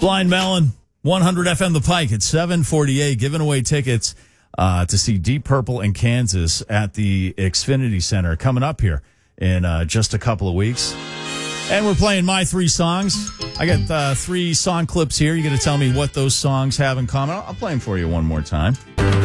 Blind Melon, 100 FM The Pike at 7:48, giving away tickets to see Deep Purple in Kansas at the Xfinity Center coming up here in just a couple of weeks. And we're playing my three songs. I got three song clips here. You got to tell me what those songs have in common. I'll play them for you one more time.